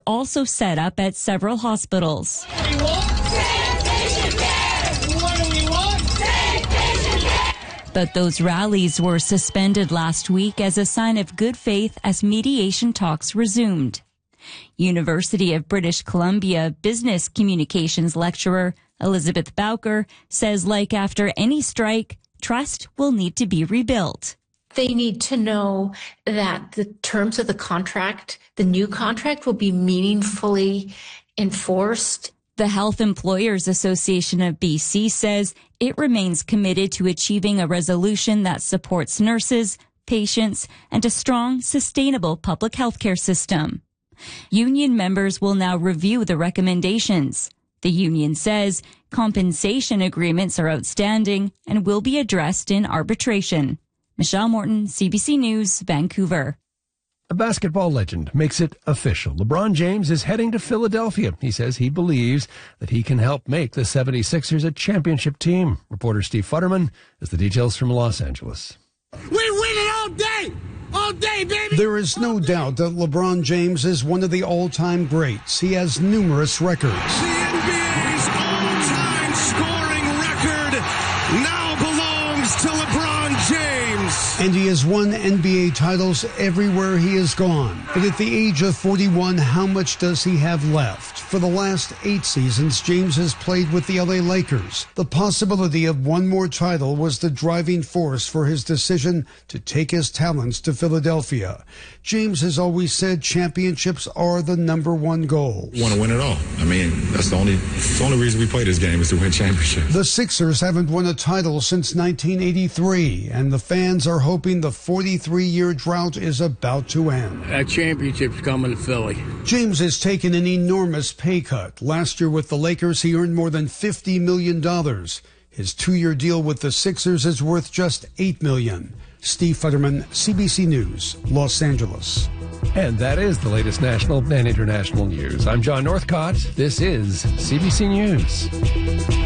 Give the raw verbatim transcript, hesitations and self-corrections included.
also set up at several hospitals. But those rallies were suspended last week as a sign of good faith as mediation talks resumed. University of British Columbia business communications lecturer Elizabeth Bowker says, like after any strike, trust will need to be rebuilt. They need to know that the terms of the contract, the new contract, will be meaningfully enforced. The Health Employers Association of B C says it remains committed to achieving a resolution that supports nurses, patients, and a strong, sustainable public health care system. Union members will now review the recommendations. The union says compensation agreements are outstanding and will be addressed in arbitration. Michelle Morton, C B C News, Vancouver. A basketball legend makes it official. LeBron James is heading to Philadelphia. He says he believes that he can help make the seventy-sixers a championship team. Reporter Steve Futterman has the details from Los Angeles. We're winning all day! All day, baby! There is no doubt that LeBron James is one of the all-time greats. He has numerous records. The N B A's all-time scoring record now belongs to LeBron James. And he has won N B A titles everywhere he has gone. But at the age of forty-one, how much does he have left? For the last eight seasons, James has played with the L A Lakers. The possibility of one more title was the driving force for his decision to take his talents to Philadelphia. James has always said championships are the number one goal. We want to win it all. I mean, that's the only, that's the only reason we play this game is to win championships. The Sixers haven't won a title since nineteen eighty-three, and the fans are hoping the forty-three-year drought is about to end. That championship's coming to Philly. James has taken an enormous pay cut. Last year with the Lakers, he earned more than fifty million dollars. His two-year deal with the Sixers is worth just eight million dollars. Steve Futterman, C B C News, Los Angeles. And that is the latest national and international news. I'm John Northcott. This is C B C News.